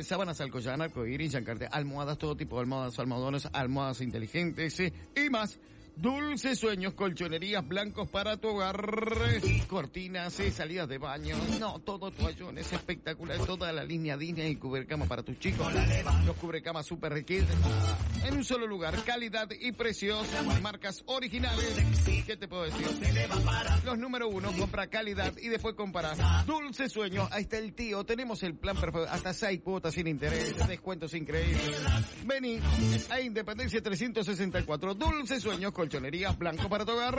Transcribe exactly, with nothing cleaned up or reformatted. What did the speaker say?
sábanas Alcoyana, Arcoíris, Yancarte, almohadas, todo tipo de almohadas, almohadones, almohadas inteligentes eh, y más. Dulces Sueños, colchonerías blancos para tu hogar, cortinas, eh, salidas de baño, no, todo toallones espectacular, toda la línea Disney y cubrecama para tus chicos, los cubrecamas Super Kids, en un solo lugar, calidad y precios, marcas originales, ¿qué te puedo decir? Los número uno, compra calidad y después compara. Dulces Sueños, ahí está el tío, tenemos el plan perfecto, hasta seis cuotas sin interés, descuentos increíbles. Vení a Independencia trescientos sesenta y cuatro, Dulces Sueños, colchonerías blanco para tu hogar.